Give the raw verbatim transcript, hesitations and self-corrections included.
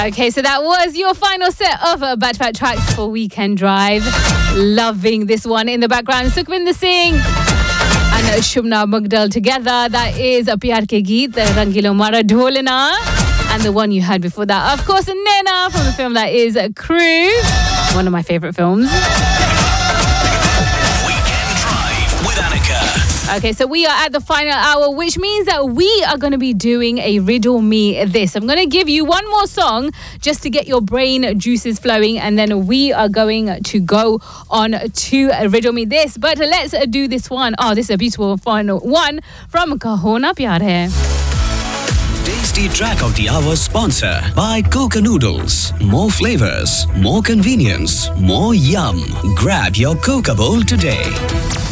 Okay, so that was your final set of uh, Bat Fat tracks for Weekend Drive. Loving this one in the background. Sukhvinder Singh and uh, Shubna Mugdal together. That is a Pyar Ke Geet, Rangilo Mara Dholna. And the one you heard before that, of course, Naina from the film that is Crew. One of my favourite films. Okay, so we are at the final hour, which means that we are going to be doing a Riddle Me This. I'm going to give you one more song just to get your brain juices flowing, and then we are going to go on to Riddle Me This. But let's do this one. Oh, this is a beautiful final one from Kahona Pyar Hai. Tasty Track of the Hour sponsor by Coca Noodles. More flavors, more convenience, more yum. Grab your Coca Bowl today.